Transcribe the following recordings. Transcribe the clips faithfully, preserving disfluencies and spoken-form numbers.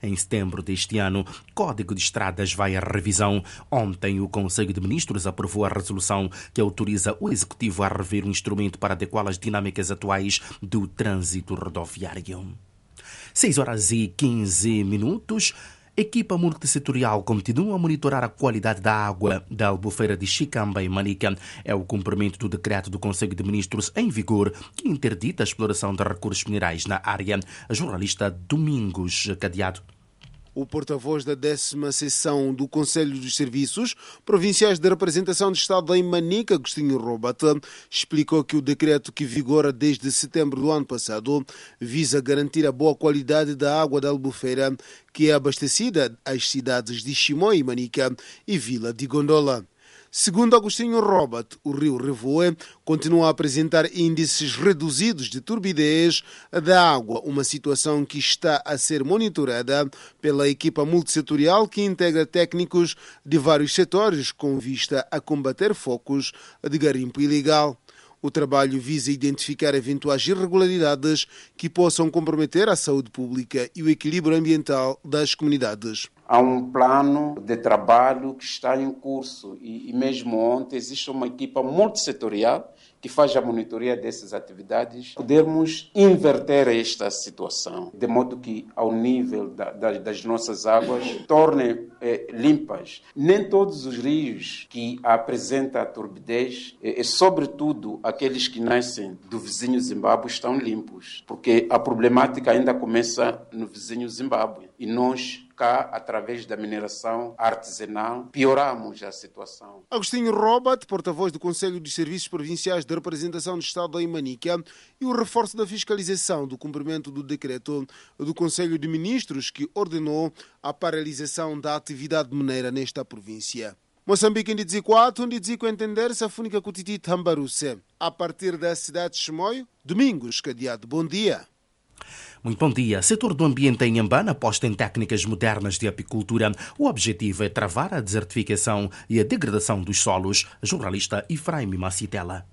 em setembro deste ano. Código de Estradas vai à revisão. Ontem, o Conselho de Ministros aprovou a resolução que autoriza o Executivo a rever o instrumento para adequar as dinâmicas atuais do trânsito rodoviário. seis horas e quinze minutos. Equipa multissetorial continua a monitorar a qualidade da água da Albufeira de Xicamba, em Manica. É o cumprimento do decreto do Conselho de Ministros em vigor que interdita a exploração de recursos minerais na área. A jornalista Domingos Cadeado. O porta-voz da décima sessão do Conselho dos Serviços Provinciais de Representação de Estado em Manica, Agostinho Robat, explicou que o decreto que vigora desde setembro do ano passado visa garantir a boa qualidade da água da Albufeira, que é abastecida às cidades de Chimoio e Manica e Vila de Gondola. Segundo Agostinho Robat, o rio Revoe continua a apresentar índices reduzidos de turbidez da água, uma situação que está a ser monitorada pela equipa multissetorial que integra técnicos de vários setores com vista a combater focos de garimpo ilegal. O trabalho visa identificar eventuais irregularidades que possam comprometer a saúde pública e o equilíbrio ambiental das comunidades. Há um plano de trabalho que está em curso e, e mesmo ontem existe uma equipa multissetorial que faz a monitoria dessas atividades. Podemos inverter esta situação, de modo que ao nível da, da, das nossas águas tornem eh, limpas. Nem todos os rios que apresentam a turbidez, e eh, sobretudo aqueles que nascem do vizinho Zimbábue, estão limpos, porque a problemática ainda começa no vizinho Zimbábue e nós, cá, através da mineração artesanal, pioramos a situação. Agostinho Robat, porta-voz do Conselho dos Serviços Provinciais de Representação do Estado em Manica, e o reforço da fiscalização do cumprimento do decreto do Conselho de Ministros que ordenou a paralisação da atividade mineira nesta província. Moçambique em Diziquato, onde Dizico entender-se a fúnica cutiti Tambaruse. A partir da cidade de Chimoio, Domingos Cadeado, bom dia. Muito bom dia. Setor do ambiente em Inhambane aposta em técnicas modernas de apicultura. O objetivo é travar a desertificação e a degradação dos solos. Jornalista Efraim Macitela.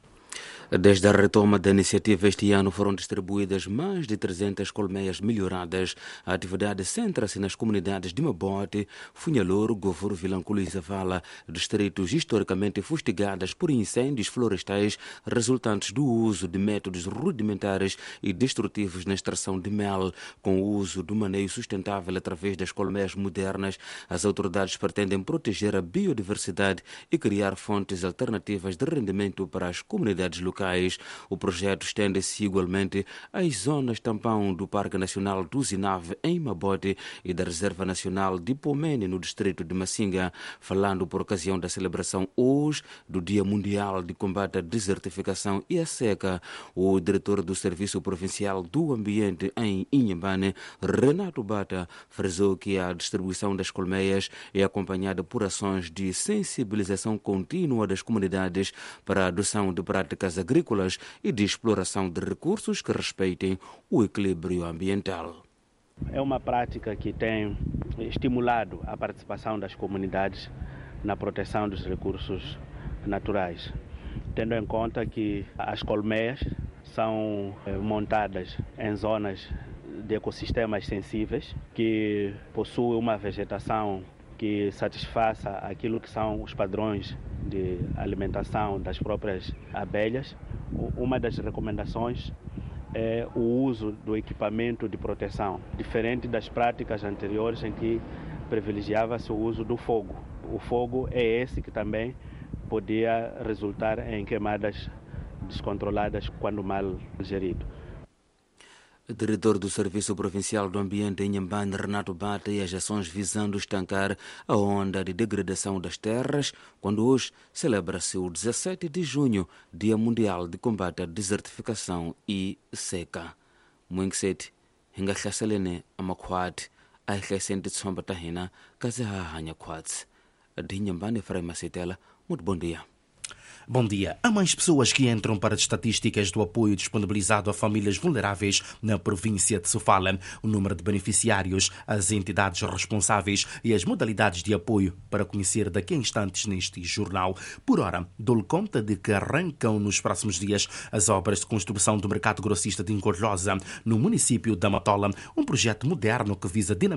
Desde a retoma da iniciativa este ano foram distribuídas mais de trezentas colmeias melhoradas. A atividade centra-se nas comunidades de Mabote, Funhalor, Govor, Vilanculo e Zavala, distritos historicamente fustigadas por incêndios florestais resultantes do uso de métodos rudimentares e destrutivos na extração de mel. Com o uso do maneio sustentável através das colmeias modernas, as autoridades pretendem proteger a biodiversidade e criar fontes alternativas de rendimento para as comunidades locais. O projeto estende-se igualmente às zonas tampão do Parque Nacional do Zinave, em Mabote, e da Reserva Nacional de Pomene, no distrito de Massinga. Falando por ocasião da celebração hoje do Dia Mundial de Combate à Desertificação e à Seca, o diretor do Serviço Provincial do Ambiente em Inhambane, Renato Bata, frisou que a distribuição das colmeias é acompanhada por ações de sensibilização contínua das comunidades para a adoção de práticas agrícolas e de exploração de recursos que respeitem o equilíbrio ambiental. É uma prática que tem estimulado a participação das comunidades na proteção dos recursos naturais, tendo em conta que as colmeias são montadas em zonas de ecossistemas sensíveis que possuem uma vegetação que satisfaça aquilo que são os padrões de alimentação das próprias abelhas. Uma das recomendações é o uso do equipamento de proteção, diferente das práticas anteriores em que privilegiava-se o uso do fogo. O fogo é esse que também podia resultar em queimadas descontroladas quando mal gerido. O diretor do Serviço Provincial do Ambiente em Inhambane, Renato Bata, e as ações visando estancar a onda de degradação das terras, quando hoje celebra-se o dezessete de junho, Dia Mundial de Combate à Desertificação e Seca. Muingseti, hingahlaselene amakwat, aihlasente tsomba tahina, kazehahanya kwats. De Inhambane, Efraim Macitela, muito bom dia. Bom dia. Há mais pessoas que entram para as estatísticas do apoio disponibilizado a famílias vulneráveis na província de Sofala. O número de beneficiários, as entidades responsáveis e as modalidades de apoio para conhecer daqui a instantes neste jornal. Por ora, dou-lhe conta de que arrancam nos próximos dias as obras de construção do mercado grossista de Incorlosa, no município da Matola, um projeto moderno que visa dinamizar